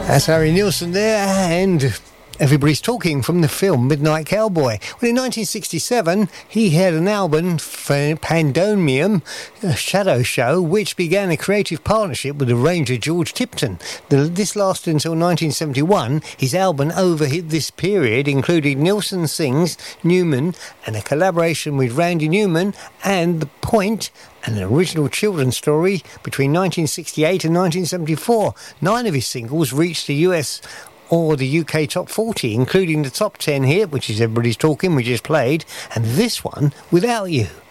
That's Harry Nilsson there, and everybody's talking from the film Midnight Cowboy. Well, in 1967, he had an album, Pandemonium, a shadow show, which began a creative partnership with arranger George Tipton. This lasted until 1971. His album over this period included Nilsson Sings, Newman, and a collaboration with Randy Newman and The Point, and an original children's story between 1968 and 1974. 9 of his singles reached the US or the UK top 40, including the top 10 hit, which is Everybody's Talking, we just played, and this one, Without You.